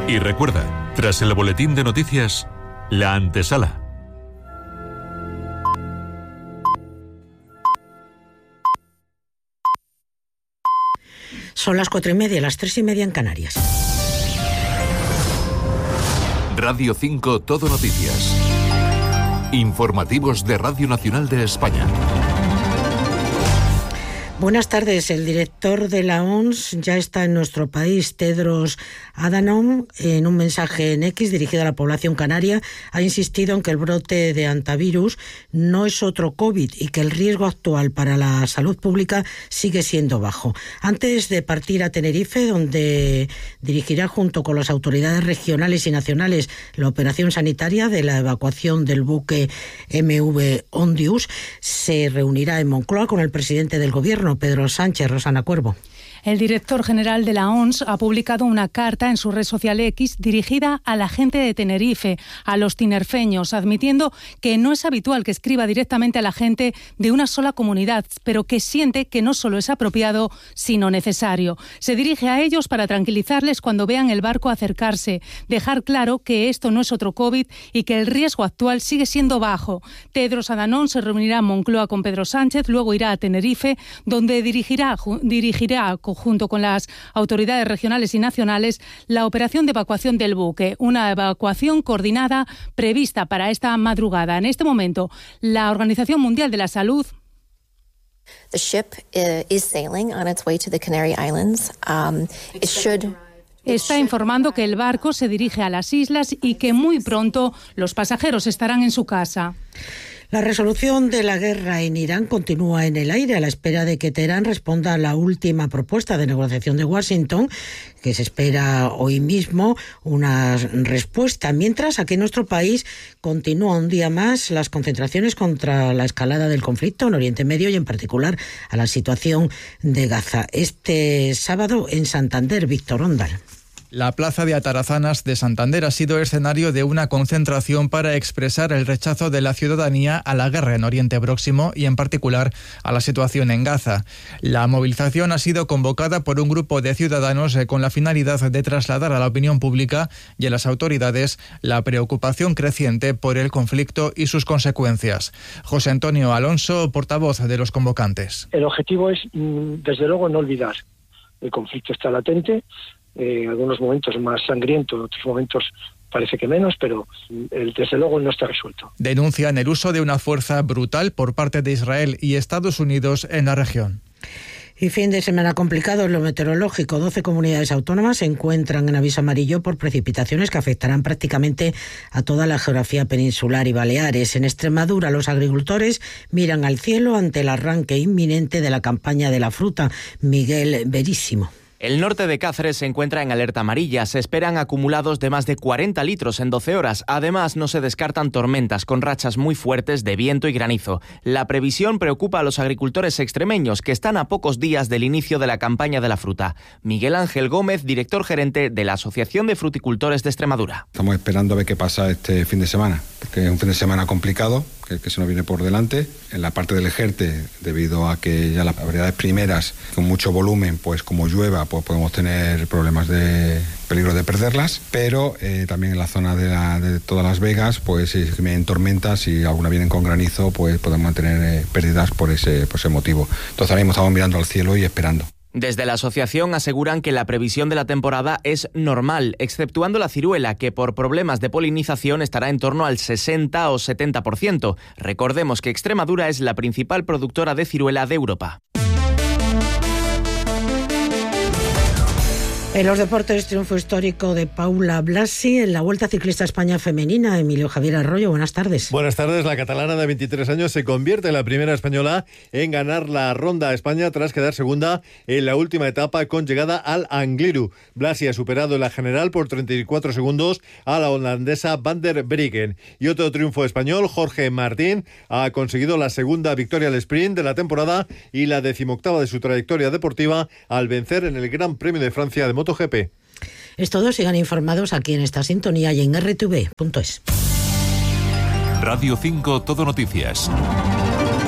Y recuerda, tras el boletín de noticias, la antesala. Son las 4:30, las 3:30 en Canarias. Radio 5 Todo Noticias. Informativos de Radio Nacional de España. Buenas tardes. El director de la OMS ya está en nuestro país. Tedros Adhanom, en un mensaje en X dirigido a la población canaria, ha insistido en que el brote de hantavirus no es otro COVID y que el riesgo actual para la salud pública sigue siendo bajo. Antes de partir a Tenerife, donde dirigirá junto con las autoridades regionales y nacionales la operación sanitaria de la evacuación del buque MV Ondius, se reunirá en Moncloa con el presidente del Gobierno, Pedro Sánchez. Rosana Cuervo. El director general de la OMS ha publicado una carta en su red social X dirigida a la gente de Tenerife, a los tinerfeños, admitiendo que no es habitual que escriba directamente a la gente de una sola comunidad, pero que siente que no solo es apropiado, sino necesario. Se dirige a ellos para tranquilizarles cuando vean el barco acercarse, dejar claro que esto no es otro COVID y que el riesgo actual sigue siendo bajo. Tedros Adhanom se reunirá en Moncloa con Pedro Sánchez, luego irá a Tenerife, donde dirigirá junto con las autoridades regionales y nacionales la operación de evacuación del buque, una evacuación coordinada prevista para esta madrugada. En este momento, la Organización Mundial de la Salud The ship is sailing on its way to the Canary Islands. Está informando que el barco se dirige a las islas y que muy pronto los pasajeros estarán en su casa. La resolución de la guerra en Irán continúa en el aire a la espera de que Teherán responda a la última propuesta de negociación de Washington, que se espera hoy mismo una respuesta. Mientras, aquí en nuestro país continúa un día más las concentraciones contra la escalada del conflicto en Oriente Medio y en particular a la situación de Gaza. Este sábado en Santander, Víctor Ondal. La plaza de Atarazanas de Santander ha sido escenario de una concentración para expresar el rechazo de la ciudadanía a la guerra en Oriente Próximo y en particular a la situación en Gaza. La movilización ha sido convocada por un grupo de ciudadanos con la finalidad de trasladar a la opinión pública y a las autoridades la preocupación creciente por el conflicto y sus consecuencias. José Antonio Alonso, portavoz de los convocantes. El objetivo es, desde luego, no olvidar. El conflicto está latente. Algunos momentos más sangriento, en otros momentos parece que menos, pero desde luego no está resuelto. Denuncian el uso de una fuerza brutal por parte de Israel y Estados Unidos en la región. Y fin de semana complicado en lo meteorológico. 12 comunidades autónomas se encuentran en aviso amarillo por precipitaciones que afectarán prácticamente a toda la geografía peninsular y Baleares. En Extremadura, los agricultores miran al cielo ante el arranque inminente de la campaña de la fruta. Miguel Verísimo. El norte de Cáceres se encuentra en alerta amarilla. Se esperan acumulados de más de 40 litros en 12 horas. Además, no se descartan tormentas con rachas muy fuertes de viento y granizo. La previsión preocupa a los agricultores extremeños, que están a pocos días del inicio de la campaña de la fruta. Miguel Ángel Gómez, director gerente de la Asociación de Fruticultores de Extremadura. Estamos esperando a ver qué pasa este fin de semana, porque es un fin de semana complicado, que se nos viene por delante. En la parte del Ejerte, debido a que ya las variedades primeras con mucho volumen, pues como llueva, pues podemos tener problemas de peligro de perderlas, pero también en la zona de todas las Vegas, pues si vienen tormentas y alguna vienen con granizo, pues podemos tener pérdidas por ese motivo. Entonces ahora mismo estamos mirando al cielo y esperando. Desde la asociación aseguran que la previsión de la temporada es normal, exceptuando la ciruela, que por problemas de polinización estará en torno al 60 o 70%. Recordemos que Extremadura es la principal productora de ciruela de Europa. En los deportes, triunfo histórico de Paula Blasi en la Vuelta Ciclista España Femenina. Emilio Javier Arroyo, buenas tardes. Buenas tardes. La catalana de 23 años se convierte en la primera española en ganar la Ronda a España tras quedar segunda en la última etapa con llegada al Angliru. Blasi ha superado en la general por 34 segundos a la holandesa Van der Breggen. Y otro triunfo español, Jorge Martín, ha conseguido la segunda victoria al sprint de la temporada y la 18ª de su trayectoria deportiva al vencer en el Gran Premio de Francia de MotoGP. Es todo, sigan informados aquí en esta sintonía y en rtv.es. Radio 5 Todo Noticias.